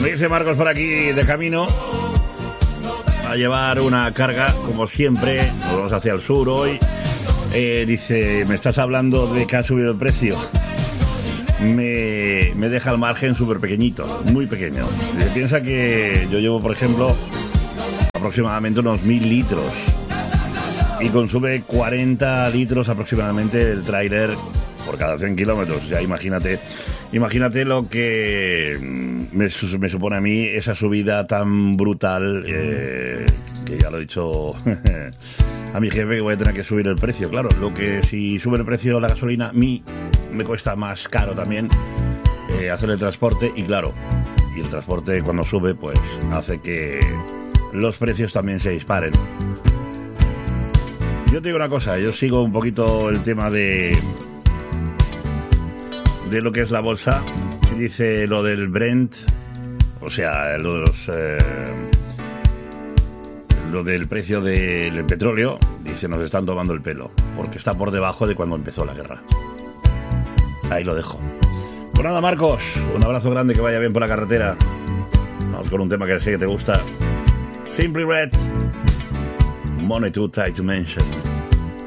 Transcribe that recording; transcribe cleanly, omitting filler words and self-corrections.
Me dice Marcos por aquí de camino a llevar una carga, como siempre. Nos vamos hacia el sur hoy. Dice, me estás hablando de que ha subido el precio. Me deja el margen súper pequeñito, muy pequeño. Dice, piensa que yo llevo, por ejemplo, aproximadamente unos 1000 litros y consume 40 litros aproximadamente el tráiler por cada 100 kilómetros. O sea, imagínate lo que me supone a mí esa subida tan brutal, que ya lo he dicho a mi jefe, que voy a tener que subir el precio. Claro, lo que si sube el precio de la gasolina, a mí me cuesta más caro también hacer el transporte, y claro, y el transporte cuando sube pues hace que los precios también se disparen. Yo te digo una cosa, yo sigo un poquito el tema de lo que es la bolsa. Dice lo del Brent, o sea, lo del precio del petróleo. Dice, nos están tomando el pelo, porque está por debajo de cuando empezó la guerra. Ahí lo dejo. Pues nada, Marcos, un abrazo grande, que vaya bien por la carretera. Vamos con un tema que sé que te gusta. Simply Red, Money Too Tight to Mention.